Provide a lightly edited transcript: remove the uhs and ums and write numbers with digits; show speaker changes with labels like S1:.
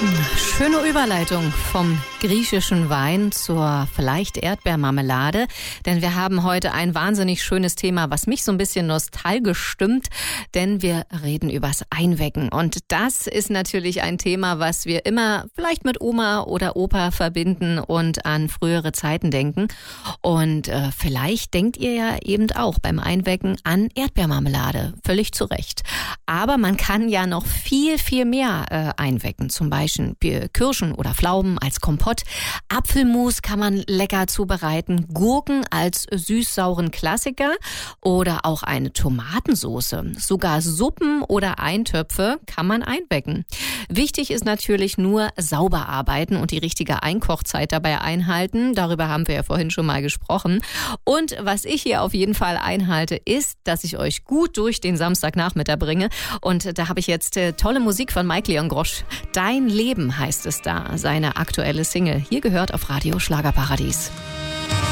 S1: Schöne Überleitung vom griechischen Wein zur vielleicht Erdbeermarmelade, denn wir haben heute ein wahnsinnig schönes Thema, was mich so ein bisschen nostalgisch stimmt, denn wir reden übers Einwecken und das ist natürlich ein Thema, was wir immer vielleicht mit Oma oder Opa verbinden und an frühere Zeiten denken und vielleicht denkt ihr ja eben auch beim Einwecken an Erdbeermarmelade, völlig zu Recht. Aber man kann ja noch viel, viel mehr einwecken, zum Beispiel Kirschen oder Pflaumen als Kompott. Apfelmus kann man lecker zubereiten, Gurken als süß-sauren Klassiker oder auch eine Tomatensoße. Sogar Suppen oder Eintöpfe kann man einwecken. Wichtig ist natürlich nur sauber arbeiten und die richtige Einkochzeit dabei einhalten. Darüber haben wir ja vorhin schon mal gesprochen. Und was ich hier auf jeden Fall einhalte, ist, dass ich euch gut durch den Samstagnachmittag bringe. Und da habe ich jetzt tolle Musik von Mike Leon Grosch. Dein Leben heißt es da, seine aktuelle Single. Hier gehört auf Radio Schlagerparadies.